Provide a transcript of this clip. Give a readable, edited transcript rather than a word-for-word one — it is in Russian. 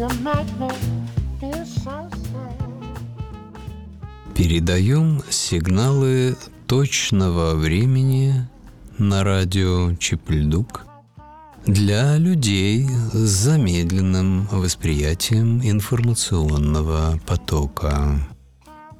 Передаем сигналы точного времени на радио Чипльдук для людей с замедленным восприятием информационного потока.